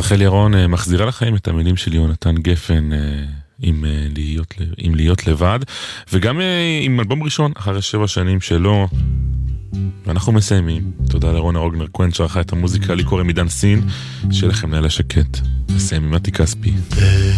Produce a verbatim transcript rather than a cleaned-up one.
רחל ירון מחזירה לחיים את המילים של יונתן גפן עם להיות, עם להיות לבד, וגם עם אלבום ראשון אחרי שבע שנים שלו. ואנחנו מסיימים. תודה לרונה רוגנר כהן שערכה את המוזיקה, לי קוראים עידן סין, שיהיה לכם לילה שקט. נסיים עם מתי כספי.